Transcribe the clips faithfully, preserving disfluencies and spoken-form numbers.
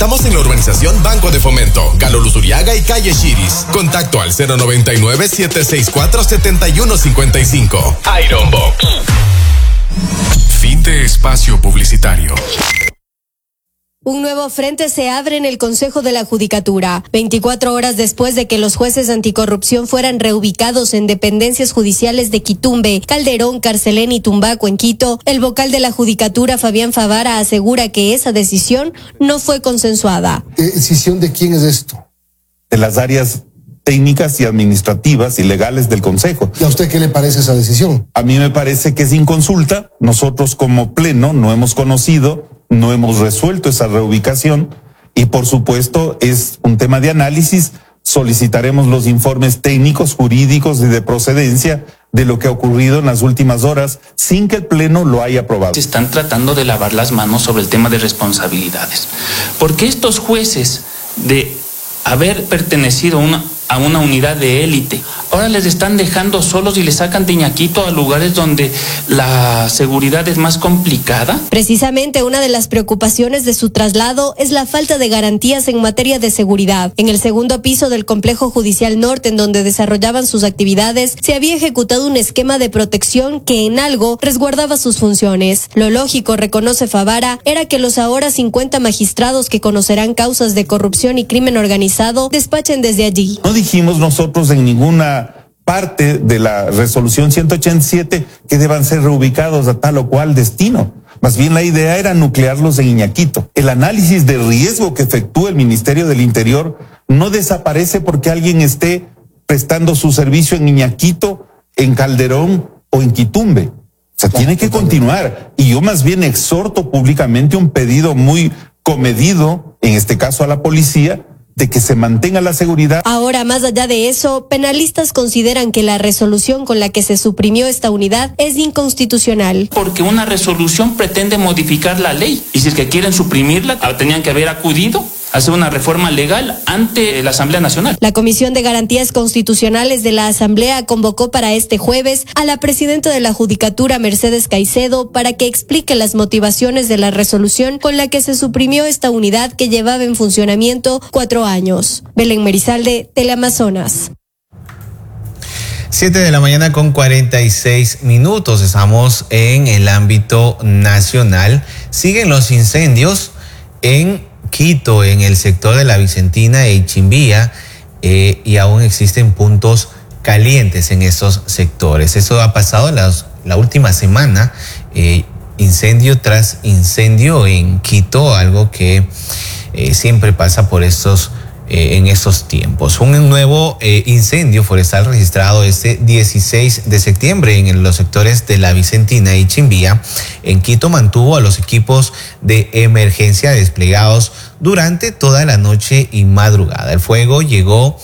Estamos en la urbanización Banco de Fomento, Galo Luzuriaga y Calle Chiris. Contacto al cero noventa y nueve, siete seis cuatro, siete uno cinco cinco. Iron Box. Fin de espacio publicitario. Un nuevo frente se abre en el Consejo de la Judicatura. veinticuatro horas después de que los jueces anticorrupción fueran reubicados en dependencias judiciales de Quitumbe, Calderón, Carcelén y Tumbaco en Quito, el vocal de la Judicatura, Fabián Favara, asegura que esa decisión no fue consensuada. ¿Decisión de quién es esto? De las áreas técnicas y administrativas y legales del Consejo. ¿Y a usted qué le parece esa decisión? A mí me parece que es inconsulta. Nosotros como pleno no hemos conocido, no hemos resuelto esa reubicación y por supuesto es un tema de análisis. Solicitaremos los informes técnicos, jurídicos y de procedencia de lo que ha ocurrido en las últimas horas sin que el pleno lo haya aprobado. Se están tratando de lavar las manos sobre el tema de responsabilidades. Porque estos jueces de haber pertenecido a una, a una unidad de élite, ahora les están dejando solos y les sacan de Iñaquito a lugares donde la seguridad es más complicada. Precisamente una de las preocupaciones de su traslado es la falta de garantías en materia de seguridad. En el segundo piso del Complejo Judicial Norte, en donde desarrollaban sus actividades, se había ejecutado un esquema de protección que en algo resguardaba sus funciones. Lo lógico, reconoce Favara, era que los ahora cincuenta magistrados que conocerán causas de corrupción y crimen organizado despachen desde allí. No dijimos nosotros en ninguna parte de la resolución ciento ochenta y siete que deban ser reubicados a tal o cual destino. Más bien la idea era nuclearlos en Iñaquito. El análisis de riesgo que efectúa el Ministerio del Interior no desaparece porque alguien esté prestando su servicio en Iñaquito, en Calderón o en Quitumbe. O sea, tiene que continuar. Y yo más bien exhorto públicamente un pedido muy comedido, en este caso a la policía, de que se mantenga la seguridad. Ahora, más allá de eso, penalistas consideran que la resolución con la que se suprimió esta unidad es inconstitucional. Porque una resolución pretende modificar la ley. Y si es que quieren suprimirla, tenían que haber acudido a hacer una reforma legal ante la Asamblea Nacional. La Comisión de Garantías Constitucionales de la Asamblea convocó para este jueves a la presidenta de la Judicatura, Mercedes Caicedo, para que explique las motivaciones de la resolución con la que se suprimió esta unidad que llevaba en funcionamiento cuatro años. Belén Merizalde, Teleamazonas. Siete de la mañana con cuarenta y seis minutos. Estamos en el ámbito nacional. Siguen los incendios en Quito, en el sector de la Vicentina e Ichimbía, eh, y aún existen puntos calientes en estos sectores. Eso ha pasado las, la última semana, eh, incendio tras incendio en Quito, algo que eh, siempre pasa por estos Eh, en estos tiempos. Un nuevo eh, incendio forestal registrado este dieciséis de septiembre en los sectores de la Vicentina y Chimbía en Quito mantuvo a los equipos de emergencia desplegados durante toda la noche y madrugada. El fuego llegó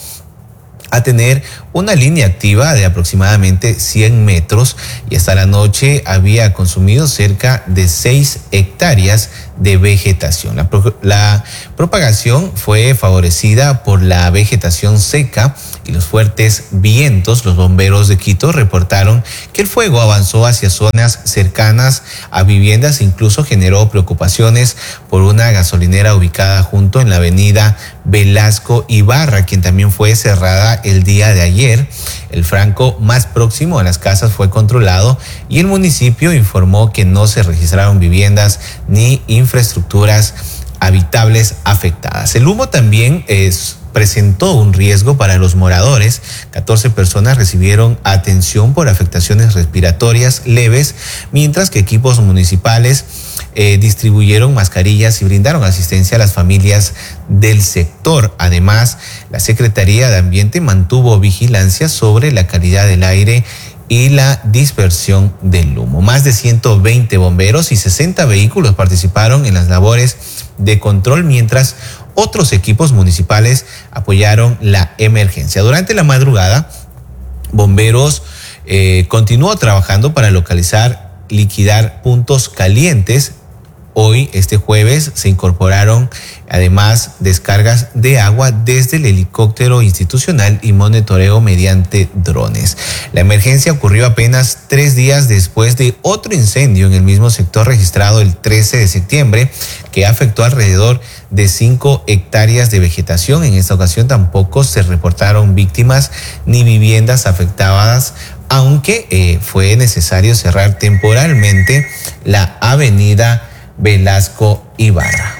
a tener una línea activa de aproximadamente cien metros y hasta la noche había consumido cerca de seis hectáreas de vegetación. La, pro, la propagación fue favorecida por la vegetación seca y los fuertes vientos. Los bomberos de Quito reportaron que el fuego avanzó hacia zonas cercanas a viviendas e incluso generó preocupaciones por una gasolinera ubicada junto en la avenida Velasco Ibarra, quien también fue cerrada el día de ayer. El franco más próximo a las casas fue controlado y el municipio informó que no se registraron viviendas ni infraestructuras habitables afectadas. El humo también es, presentó un riesgo para los moradores. catorce personas recibieron atención por afectaciones respiratorias leves, mientras que equipos municipales eh, distribuyeron mascarillas y brindaron asistencia a las familias del sector. Además, la Secretaría de Ambiente mantuvo vigilancia sobre la calidad del aire y la dispersión del humo. Más de ciento veinte bomberos y sesenta vehículos participaron en las labores de control, mientras otros equipos municipales apoyaron la emergencia. Durante la madrugada, bomberos eh, continuó trabajando para localizar, liquidar puntos calientes Hoy, este jueves, se incorporaron además descargas de agua desde el helicóptero institucional y monitoreo mediante drones. La emergencia ocurrió apenas tres días después de otro incendio en el mismo sector registrado el trece de septiembre, que afectó alrededor de cinco hectáreas de vegetación. En esta ocasión tampoco se reportaron víctimas ni viviendas afectadas, aunque eh, fue necesario cerrar temporalmente la avenida Velasco Ibarra.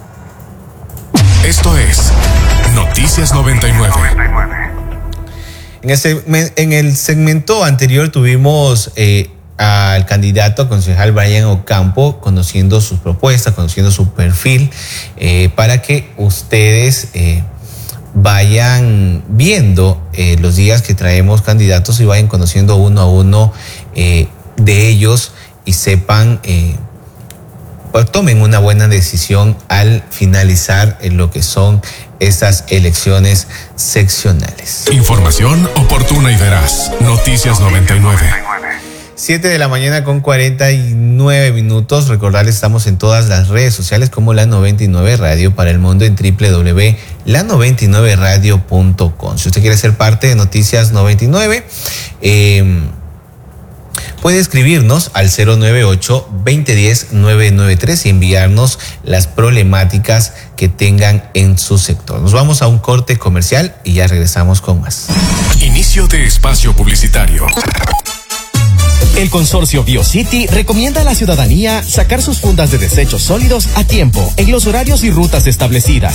Esto es Noticias noventa y nueve. En el, segmento, en el segmento anterior tuvimos eh, al candidato concejal Brian Ocampo conociendo sus propuestas, conociendo su perfil, eh, para que ustedes eh, vayan viendo eh, los días que traemos candidatos y vayan conociendo uno a uno eh, de ellos y sepan... Eh, tomen una buena decisión al finalizar en lo que son estas elecciones seccionales. Información oportuna y veraz. Noticias noventa y nueve. siete de la mañana con cuarenta y nueve minutos. Recordarles, estamos en todas las redes sociales como La noventa y nueve Radio para el mundo en doble u doble u doble u punto la noventa y nueve radio punto com. Si usted quiere ser parte de Noticias noventa y nueve, eh, puede escribirnos al cero nueve ocho, veinte diez, nueve nueve tres y enviarnos las problemáticas que tengan en su sector. Nos vamos a un corte comercial y ya regresamos con más. Inicio de espacio publicitario. El consorcio BioCity recomienda a la ciudadanía sacar sus fundas de desechos sólidos a tiempo, en los horarios y rutas establecidas.